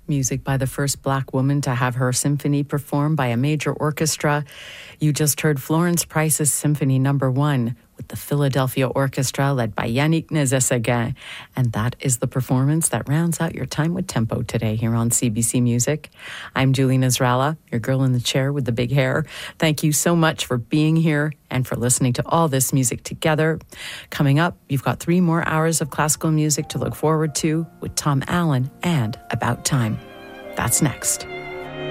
Music by the first Black woman to have her symphony performed by a major orchestra. You just heard Florence Price's Symphony No. 1 with the Philadelphia Orchestra led by Yannick Nézet-Séguin. And that is the performance that rounds out your time with Tempo today here on CBC Music. I'm Julie Nasrallah, your girl in the chair with the big hair. Thank you so much for being here and for listening to all this music together. Coming up, you've got 3 more hours of classical music to look forward to with Tom Allen and About Time. That's next.